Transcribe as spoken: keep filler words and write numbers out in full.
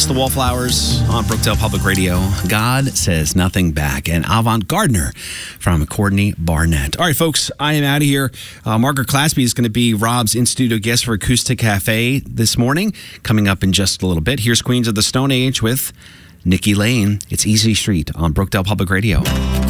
That's the Wallflowers on Brookdale Public Radio. God Says Nothing Back. And Avant Gardner from Courtney Barnett. All right, folks, I am out of here. Uh, Margaret Claspy is going to be Rob's in-studio guest for Acoustic Cafe this morning, coming up in just a little bit. Here's Queens of the Stone Age with Nikki Lane. It's Easy Street on Brookdale Public Radio.